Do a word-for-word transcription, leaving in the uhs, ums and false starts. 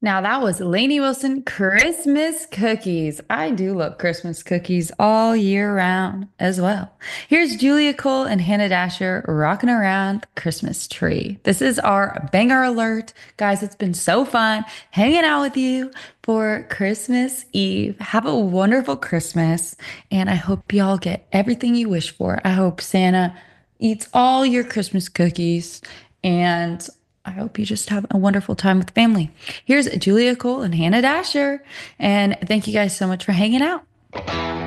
Now that was Lainey Wilson Christmas cookies. I do love Christmas cookies all year round as well. Here's Julia Cole and Hannah Dasher rocking around the Christmas tree. This is our banger alert. Guys, it's been so fun hanging out with you for Christmas Eve. Have a wonderful Christmas, and I hope y'all get everything you wish for. I hope Santa eats all your Christmas cookies, and I hope you just have a wonderful time with family. Here's Julia Cole and Hannah Dasher. And thank you guys so much for hanging out.